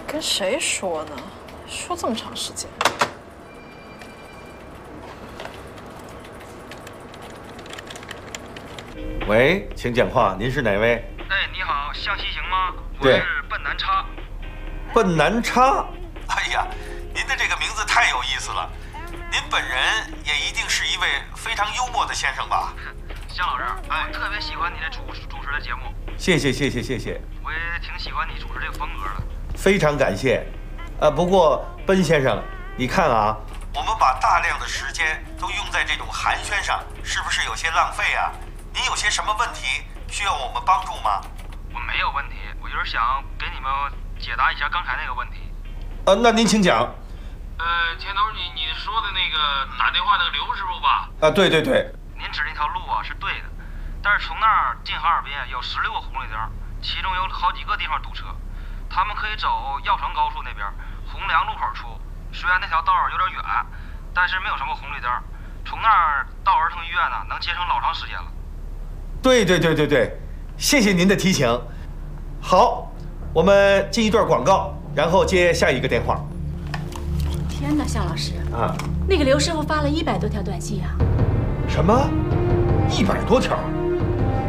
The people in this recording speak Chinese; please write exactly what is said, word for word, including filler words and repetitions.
跟谁说呢？说这么长时间。 喂，请讲话，您是哪位？ 哎，你好，向西行吗？我对是笨南叉。 笨南叉。哎呀，您的这个名字太有意思了。您本人也一定是一位非常幽默的先生吧？ 向老师，哎，我特别喜欢你的主主持的节目。 谢谢谢谢谢谢， 我也挺喜欢你主持这个风格的。 非常感谢。呃，不过奔先生，你看啊，我们把大量的时间都用在这种寒暄上，是不是有些浪费啊？您有些什么问题需要我们帮助吗？ 我没有问题，我就是想给你们解答一下刚才那个问题。 呃，那您请讲。 呃，前头你你说的那个打电话那个刘师傅吧？ 啊，对对对。 您指那条路啊是对的，但是从那儿进哈尔滨有十六个红绿灯，其中有好几个地方堵车。他们可以走药城高速那边红梁路口出，虽然那条道有点远，但是没有什么红绿灯，从那儿到儿童医院呢能节省老长时间了。 对对对对对，谢谢您的提醒。好，我们进一段广告，然后接下一个电话。 天哪，向老师啊， 那个刘师傅发了一百多条短信啊！ 什么？一百多条？